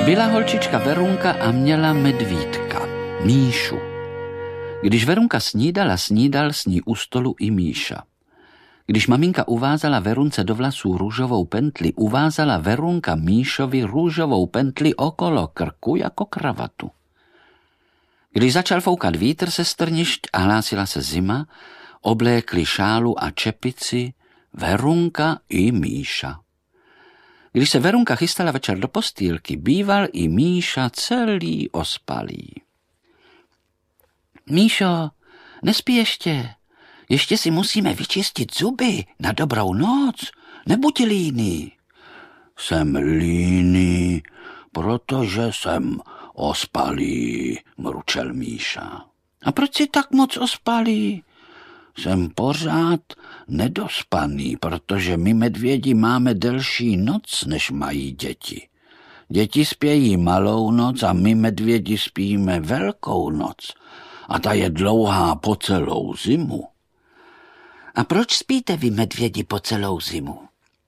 Byla holčička Verunka a měla medvídka, Míšu. Když Verunka snídala, snídal s ní u stolu i Míša. Když maminka uvázala Verunce do vlasů růžovou pentli, uvázala Verunka Míšovi růžovou pentli okolo krku jako kravatu. Když začal foukat vítr se strnišť a hlásila se zima, oblékli šálu a čepici Verunka i Míša. Když se Verunka chystala večer do postýlky, býval i Míša celý ospalý. Míšo, nespí ještě. Ještě si musíme vyčistit zuby na dobrou noc. Nebuď líný. Jsem líný, protože jsem ospalý, mručel Míša. A proč jsi tak moc ospalý? Jsem pořád nedospaný, protože my medvědi máme delší noc, než mají děti. Děti spějí malou noc a my medvědi spíme velkou noc. A ta je dlouhá po celou zimu. A proč spíte vy medvědi po celou zimu?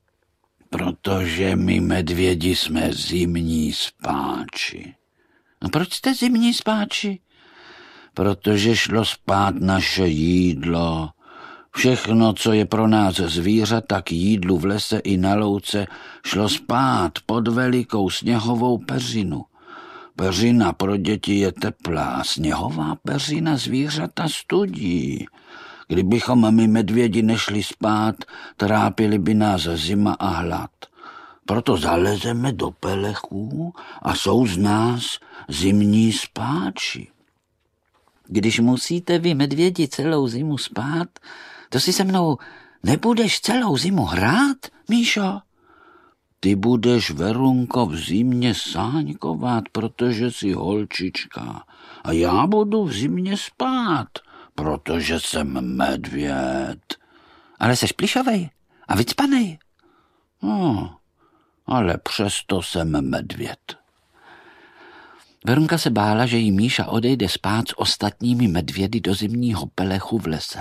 Protože my medvědi jsme zimní spáči. A proč jste zimní spáči? Protože šlo spát naše jídlo. Všechno, co je pro nás zvířata k jídlu v lese i na louce, šlo spát pod velikou sněhovou peřinu. Peřina pro děti je teplá, sněhová peřina zvířata studí. Kdybychom my medvědi nešli spát, trápili by nás zima a hlad. Proto zalezeme do pelechů a jsou z nás zimní spáči. Když musíte vy medvědi celou zimu spát, to si se mnou nebudeš celou zimu hrát, Míšo? Ty budeš, Verunko, v zimě sáňkovat, protože jsi holčička. A já budu v zimě spát, protože jsem medvěd. Ale seš plišovej a vycpanej. No, ale přesto jsem medvěd. Verunka se bála, že jí Míša odejde spát s ostatními medvědy do zimního pelechu v lese.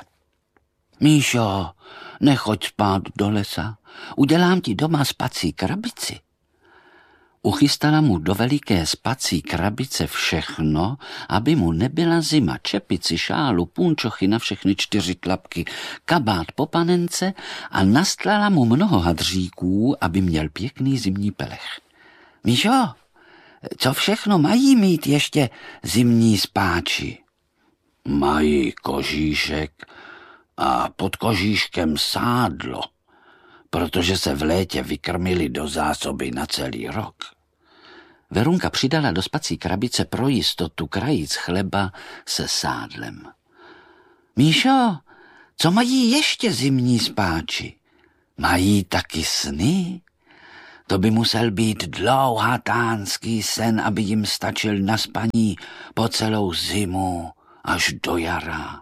Míšo, nechoď spát do lesa, udělám ti doma spací krabici. Uchystala mu do veliké spací krabice všechno, aby mu nebyla zima, čepici, šálu, punčochy na všechny 4 tlapky, kabát po panence a nastlala mu mnoho hadříků, aby měl pěkný zimní pelech. Míšo, co všechno mají mít ještě zimní spáči? Mají kožíšek a pod kožíškem sádlo, protože se v létě vykrmili do zásoby na celý rok. Verunka přidala do spací krabice pro jistotu krajíc chleba se sádlem. Míšo, co mají ještě zimní spáči? Mají taky sny? To by musel být dlouhatánský sen, aby jim stačil na spaní po celou zimu až do jara.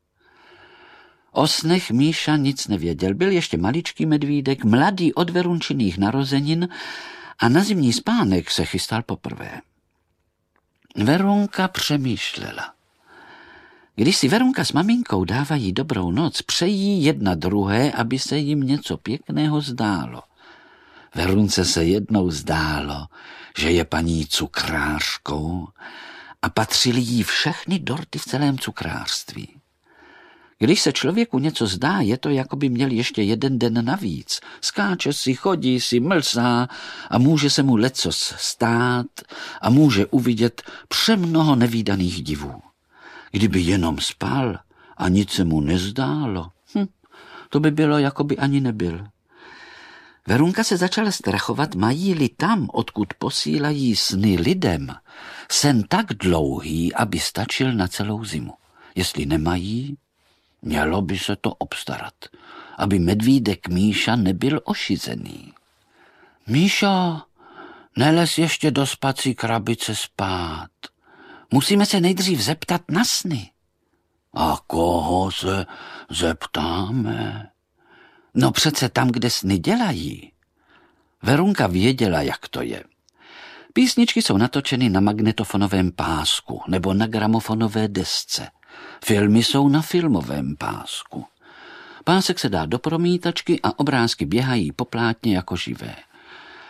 O snech Míša nic nevěděl. Byl ještě maličký medvídek, mladý od Verunčiných narozenin a na zimní spánek se chystal poprvé. Verunka přemýšlela. Když si Verunka s maminkou dávají dobrou noc, přejí jedna druhé, aby se jim něco pěkného zdálo. Verunce se jednou zdálo, že je paní cukrářkou a patřily jí všechny dorty v celém cukrářství. Když se člověku něco zdá, je to, jako by měl ještě jeden den navíc. Skáče si, chodí si, mlsá a může se mu lecos stát a může uvidět přemnoho nevídaných divů. Kdyby jenom spal a nic se mu nezdálo, to by bylo, jako by ani nebyl. Verunka se začala strachovat, mají-li tam, odkud posílají sny lidem, sen tak dlouhý, aby stačil na celou zimu. Jestli nemají, mělo by se to obstarat, aby medvídek Míša nebyl ošizený. Míšo, nelez ještě do spací krabice spát. Musíme se nejdřív zeptat na sny. A koho se zeptáme? No přece tam, kde sny dělají. Verunka věděla, jak to je. Písničky jsou natočeny na magnetofonovém pásku nebo na gramofonové desce. Filmy jsou na filmovém pásku. Pásek se dá do promítačky a obrázky běhají po plátně jako živé.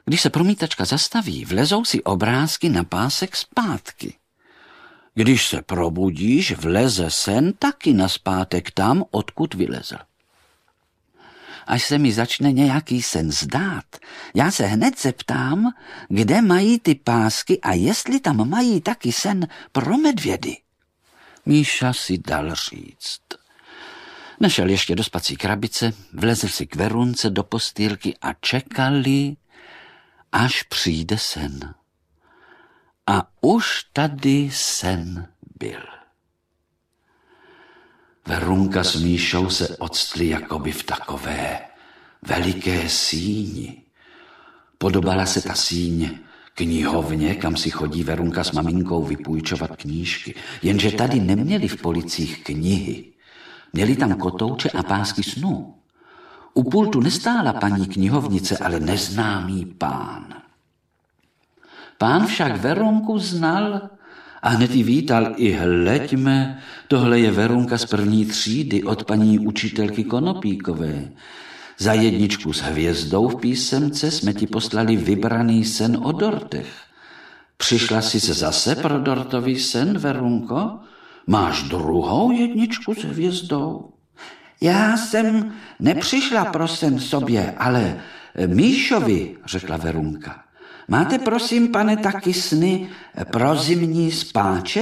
Když se promítačka zastaví, vlezou si obrázky na pásek zpátky. Když se probudíš, vleze sen taky nazpátek tam, odkud vylezl. Až se mi začne nějaký sen zdát, já se hned zeptám, kde mají ty pásky a jestli tam mají taky sen pro medvědy. Míša si dal říct. Nešel ještě do spací krabice, vlezl si k Verunce do postýlky a čekali, až přijde sen. A už tady sen byl. Verunka s Míšou se octli jakoby v takové veliké síni. Podobala se ta síň knihovně, kam si chodí Verunka s maminkou vypůjčovat knížky. Jenže tady neměli v policích knihy. Měli tam kotouče a pásky snů. U pultu nestála paní knihovnice, ale neznámý pán. Pán však Verunku znal a hned ji vítal. I hleďme, tohle je Verunka z první třídy od paní učitelky Konopíkové. Za jedničku s hvězdou v písemce jsme ti poslali vybraný sen o dortech. Přišla jsi zase pro dortový sen, Verunko? Máš druhou jedničku s hvězdou? Já jsem nepřišla pro sen sobě, ale Míšovi, řekla Verunka. Máte, prosím, pane, taky sny pro zimní spáče?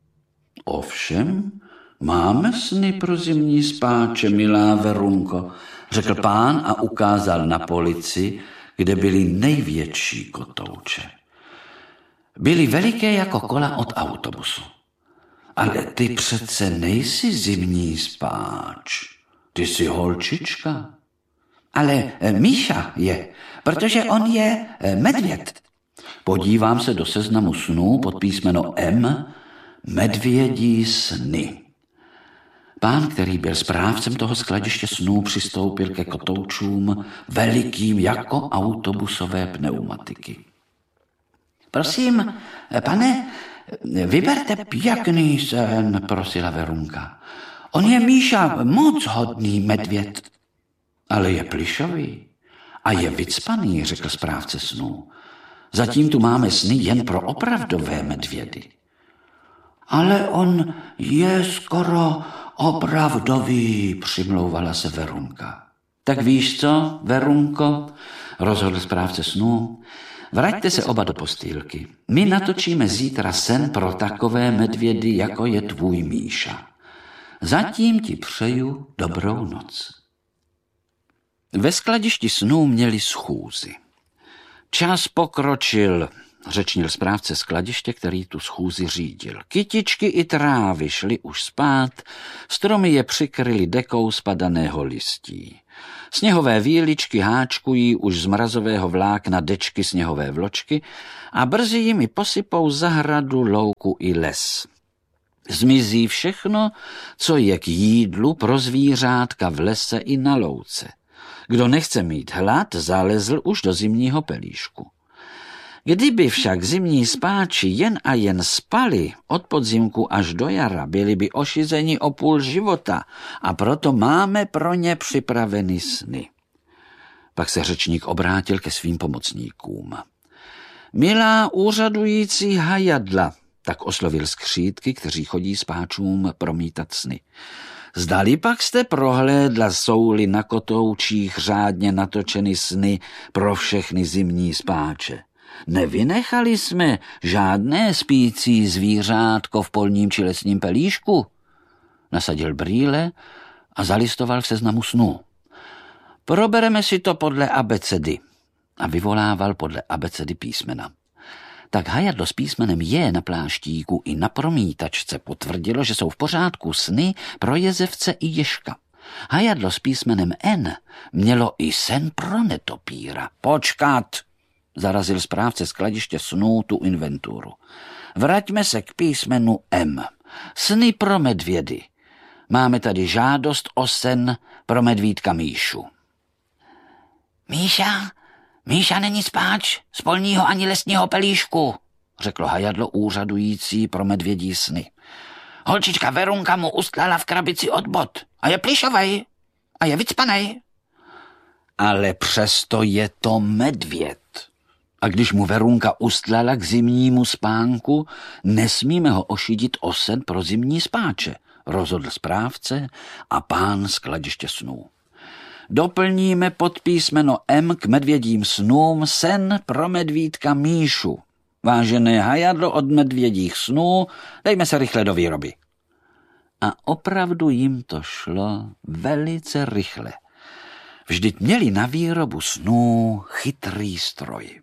Ovšem, máme sny pro zimní spáče, milá Verunko, řekl pán a ukázal na polici, kde byly největší kotouče. Byly veliké jako kola od autobusu. Ale ty přece nejsi zimní spáč, ty jsi holčička. Ale Míša je, protože on je medvěd. Podívám se do seznamu snů pod písmeno M, medvědí sny. Pán, který byl správcem toho skladiště snů, přistoupil ke kotoučům velikým jako autobusové pneumatiky. Prosím, pane, vyberte pěkný sen, prosila Verunka. On je, Míša, moc hodný medvěd. Ale je plišový a je vycpaný, řekl správce snů. Zatím tu máme sny jen pro opravdové medvědy. Ale on je skoro opravdový, přimlouvala se Verunka. Tak víš co, Verunko, rozhodl správce snů, vraťte se oba do postýlky. My natočíme zítra sen pro takové medvědy, jako je tvůj Míša. Zatím ti přeju dobrou noc. Ve skladišti snů měli schůzi. Čas pokročil, řečnil správce skladiště, který tu schůzi řídil. Kytičky i trávy šly už spát, stromy je přikryly dekou spadaného listí. Sněhové víličky háčkují už z mrazového vlákna dečky sněhové vločky a brzy jimi posypou zahradu, louku i les. Zmizí všechno, co je k jídlu pro zvířátka v lese i na louce. Kdo nechce mít hlad, zalezl už do zimního pelíšku. Kdyby však zimní spáči jen a jen spali od podzimku až do jara, byli by ošizeni o půl života a proto máme pro ně připraveny sny. Pak se řečník obrátil ke svým pomocníkům. Milá úřadující hajadla, tak oslovil skřítky, kteří chodí spáčům promítat sny. Zdali pak jste prohlédla, jsou-li na kotoučích řádně natočeny sny pro všechny zimní spáče. Nevynechali jsme žádné spící zvířátko v polním či lesním pelíšku. Nasadil brýle a zalistoval v seznamu snů. Probereme si to podle abecedy. A vyvolával podle abecedy písmena. Tak hajadlo s písmenem J na pláštíku i na promítačce potvrdilo, že jsou v pořádku sny pro jezevce i ježka. Hajadlo s písmenem N mělo i sen pro netopíra. Počkat, zarazil správce skladiště snů tu inventuru. Vraťme se k písmenu M. Sny pro medvědy. Máme tady žádost o sen pro medvídka Míšu. Míša není spáč z polního ani lesního pelíšku, řeklo hajadlo úřadující pro medvědí sny. Holčička Verunka mu ustlala v krabici od bot a je plišovej a je vycpanej. Ale přesto je to medvěd, A když mu Verunka ustlala k zimnímu spánku, nesmíme ho ošidit o sen pro zimní spáče, rozhodl správce a pán z kladiště snů. Doplníme pod písmeno M k medvědím snům sen pro medvídka Míšu. Vážené hajadlo od medvědích snů, dejme se rychle do výroby. A opravdu jim to šlo velice rychle. Vždyť měli na výrobu snů chytrý stroj.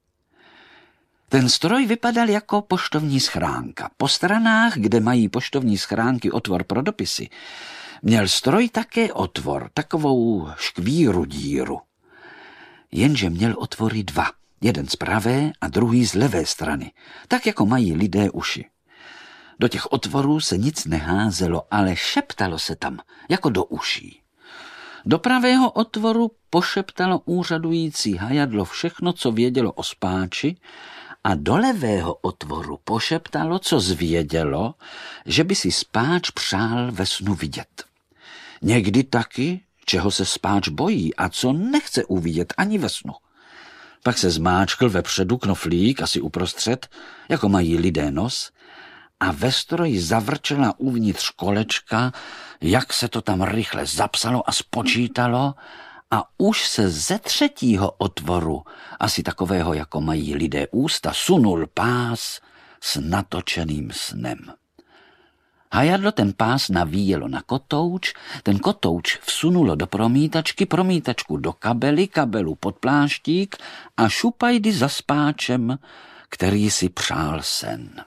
Ten stroj vypadal jako poštovní schránka. Po stranách, kde mají poštovní schránky otvor pro dopisy, měl stroj také otvor, takovou škvíru díru. Jenže měl otvory dva, jeden z pravé a druhý z levé strany, tak jako mají lidé uši. Do těch otvorů se nic neházelo, ale šeptalo se tam, jako do uší. Do pravého otvoru pošeptalo úřadující hajadlo všechno, co vědělo o spáči, a do levého otvoru pošeptalo, co zvědělo, že by si spáč přál ve snu vidět. Někdy taky, čeho se spáč bojí a co nechce uvidět ani ve snu. Pak se zmáčkl vepředu knoflík, asi uprostřed, jako mají lidé nos, a ve stroji zavrčela uvnitř kolečka, jak se to tam rychle zapsalo a spočítalo, a už se ze třetího otvoru, asi takového, jako mají lidé ústa, sunul pás s natočeným snem. Hajadlo ten pás navíjelo na kotouč, ten kotouč vsunulo do promítačky, promítačku do kabely, kabelu pod pláštík a šupajdy za spáčem, který si přál sen.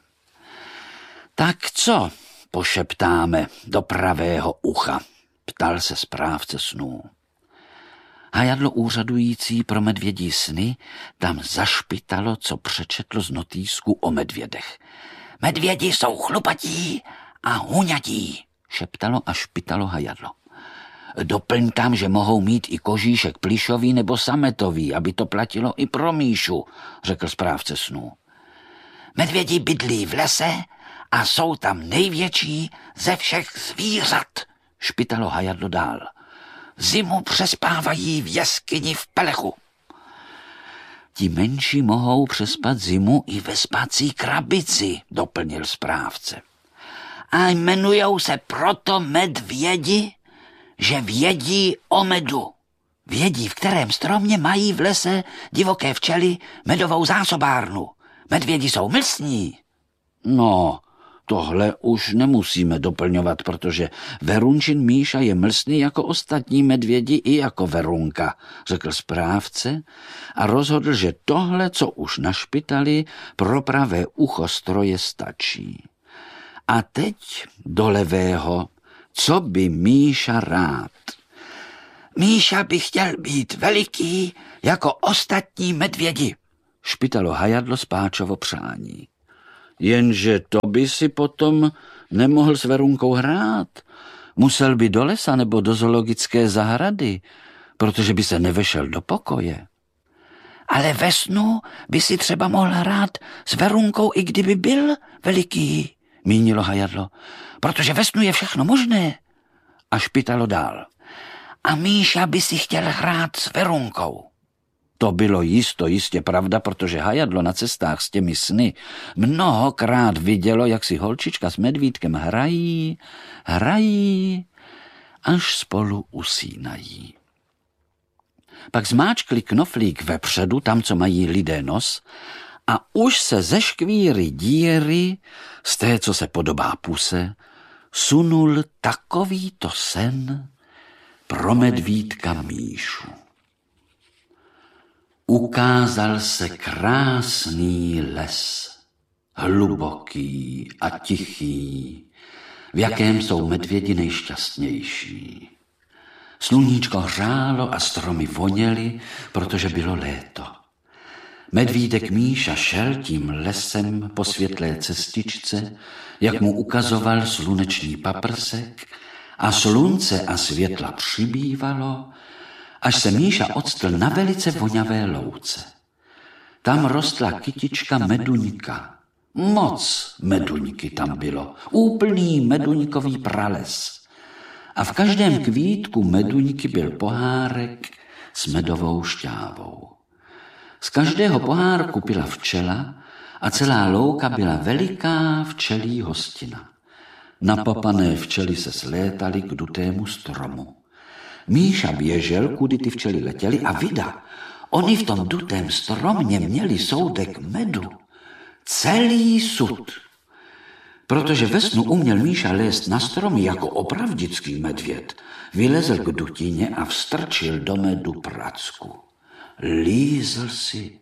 Tak co pošeptáme do pravého ucha, ptal se správce snů. Hajadlo úřadující pro medvědí sny tam zašpitalo, co přečetlo z notýsku o medvědech. Medvědi jsou chlupatí a huňatí, šeptalo a špitalo hajadlo. Doplň tam, že mohou mít i kožíšek plišový nebo sametový, aby to platilo i pro Míšu, řekl správce snů. Medvědi bydlí v lese a jsou tam největší ze všech zvířat, špitalo hajadlo dál. Zimu přespávají v jeskyni v pelechu. Ti menší mohou přespat zimu i ve spací krabici, doplnil správce. A jmenujou se proto medvědi, že vědí o medu. Vědí, v kterém stromě mají v lese divoké včely medovou zásobárnu. Medvědi jsou mlsní. No, tohle už nemusíme doplňovat, protože Verunčin Míša je mlsný jako ostatní medvědi i jako Verunka, řekl správce a rozhodl, že tohle, co už našpitali, pro pravé ucho stroje stačí. A teď do levého, co by Míša rád? Míša by chtěl být veliký jako ostatní medvědi, špitalo hajadlo spáčovo přání. Jenže to by si potom nemohl s Verunkou hrát. Musel by do lesa nebo do zoologické zahrady, protože by se nevešel do pokoje. Ale ve snu by si třeba mohl hrát s Verunkou, i kdyby byl veliký, mínilo hajadlo, protože ve snu je všechno možné. A špitalo dál. A Míša by si chtěl hrát s Verunkou. To bylo jistě pravda, protože hajadlo na cestách s těmi sny mnohokrát vidělo, jak si holčička s medvídkem hrají, až spolu usínají. Pak zmáčkli knoflík vepředu, tam, co mají lidé nos, a už se ze škvíry díry, z té, co se podobá puse, sunul takovýto sen pro medvídka Míšu. Ukázal se krásný les, hluboký a tichý, v jakém jsou medvědi nejšťastnější. Sluníčko hřálo a stromy voněly, protože bylo léto. Medvídek Míša šel tím lesem po světlé cestičce, jak mu ukazoval sluneční paprsek, a slunce a světla přibývalo, až se Míša octl na velice voňavé louce. Tam rostla kytička meduňka. Moc meduňky tam bylo, úplný meduňkový prales. A v každém kvítku meduňky byl pohárek s medovou šťávou. Z každého pohárku pila včela a celá louka byla veliká včelí hostina. Napapané včely se slétaly k dutému stromu. Míša běžel, kudy ty včely letěly a vida, oni v tom dutém stromě měli soudek medu. Celý sud. Protože ve snu uměl Míša lézt na stromy jako opravdický medvěd, vylezl k dutině a vstrčil do medu pracku. Lízl si.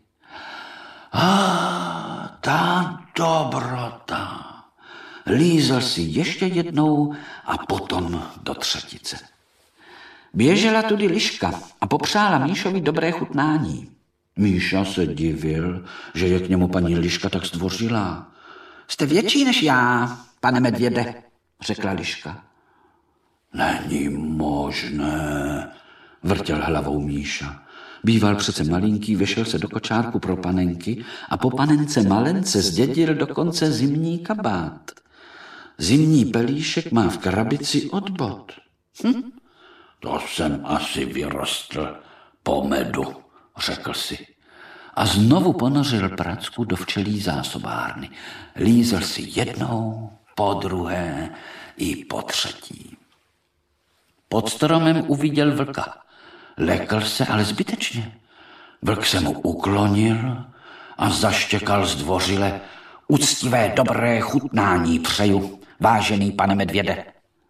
Ta dobrota. Lízl si ještě jednou a potom do třetice. Běžela tudy liška a popřála Míšovi dobré chutnání. Míša se divil, že je k němu paní liška tak zdvořilá. Jste větší než já, pane medvěde, řekla liška. Není možné, vrtěl hlavou Míša. Býval přece malinký, vešel se do kočárku pro panenky a po panence malence zdědil dokonce zimní kabát. Zimní pelíšek má v krabici od bot. To jsem asi vyrostl po medu, řekl si. A znovu ponořil pracku do včelí zásobárny. Lízl si jednou, po druhé i po třetí. Pod stromem uviděl vlka. Lekl se, ale zbytečně. Vlk se mu uklonil a zaštěkal zdvořile. Úctivé dobré chutnání přeju, vážený pane medvěde.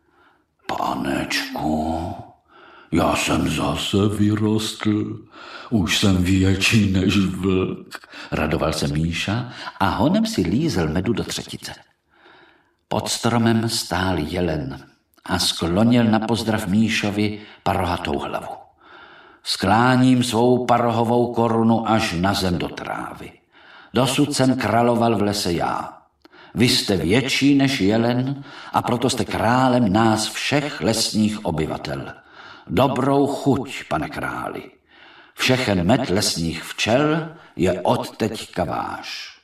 Panečku, já jsem zase vyrostl. Už jsem větší než vlk, radoval se Míša a honem si lízl medu do třetice. Pod stromem stál jelen a sklonil na pozdrav Míšovi parohatou hlavu. Skláním svou parohovou korunu až na zem do trávy. Dosud jsem královal v lese já. Vy jste větší než jelen a proto jste králem nás všech lesních obyvatel. Dobrou chuť, pane králi. Všechen med lesních včel je odteďka váš.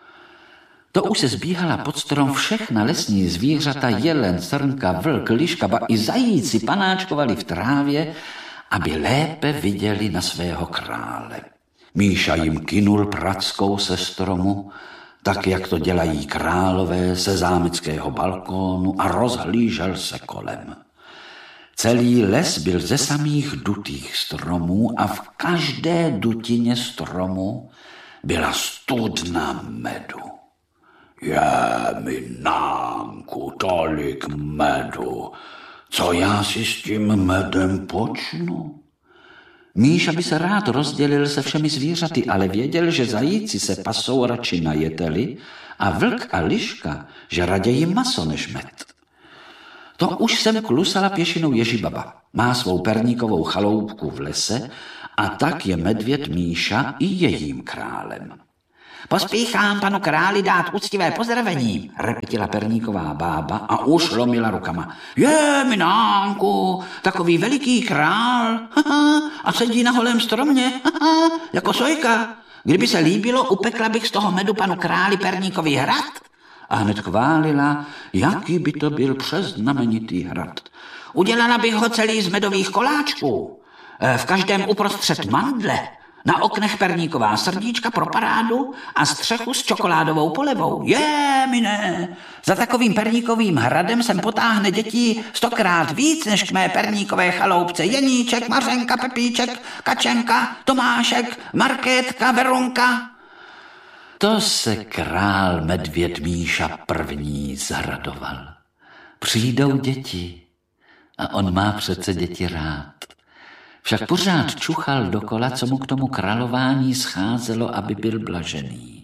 To už se zbíhala pod strom všechna lesní zvířata, jelen, srnka, vlk, liška, ba i zajíci panáčkovali v trávě, aby lépe viděli na svého krále. Míša jim kynul prackou se stromu, tak jak to dělají králové se zámeckého balkónu a rozhlížel se kolem. Celý les byl ze samých dutých stromů a v každé dutině stromu byla studna medu. Je mi námku tolik medu, co já si s tím medem počnu? Míša by se rád rozdělil se všemi zvířaty, ale věděl, že zajíci se pasou radši na jeteli a vlk a liška, že raději maso než med. To už sem klusala pěšinou Ježibaba. Má svou perníkovou chaloupku v lese a tak je medvěd Míša i jejím králem. Pospíchám panu králi dát úctivé pozdravení, repetila perníková bába a už lomila rukama. Je, minánku, takový veliký král a sedí na holém stromě, jako sojka. Kdyby se líbilo, upekla bych z toho medu panu králi perníkový hrad. A hned chválila, jaký by to byl přeznamenitý hrad. Udělala bych ho celý z medových koláčků. V každém uprostřed mandle, na oknech perníková srdíčka pro parádu a střechu s čokoládovou polevou. Je, mine, za takovým perníkovým hradem sem potáhne dětí 100krát víc než k mé perníkové chaloupce. Jeníček, Mařenka, Pepíček, Kačenka, Tomášek, Markétka, Verunka. To se král medvěd Míša první zaradoval. Přijdou děti a on má přece děti rád. Však pořád čuchal dokola, co mu k tomu králování scházelo, aby byl blažený.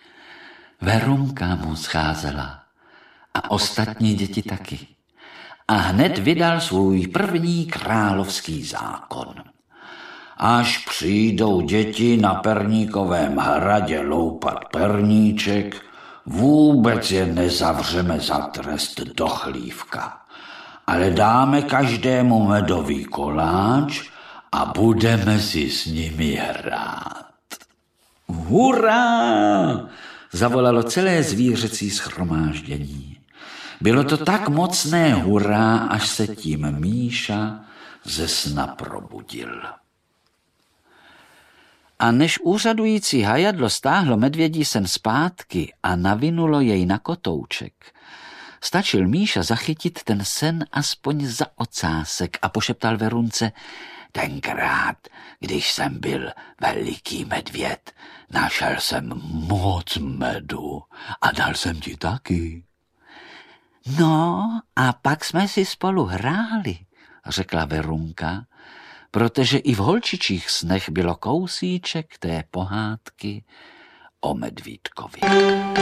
Verunka mu scházela a ostatní děti taky. A hned vydal svůj první královský zákon. Až přijdou děti na perníkovém hradě loupat perníček, vůbec je nezavřeme za trest do chlívka, ale dáme každému medový koláč a budeme si s nimi hrát. Hurá! Zavolalo celé zvířecí shromáždění. Bylo to tak mocné hurá, až se tím Míša ze sna probudil. A než úřadující hajadlo stáhlo medvědí sen zpátky a navinulo jej na kotouček, stačil Míša zachytit ten sen aspoň za ocásek a pošeptal Verunce: tenkrát, když jsem byl veliký medvěd, našel jsem moc medu a dal jsem ti taky. No a pak jsme si spolu hráli, řekla Verunka, protože i v holčičích snech bylo kousíček té pohádky o medvídkovi.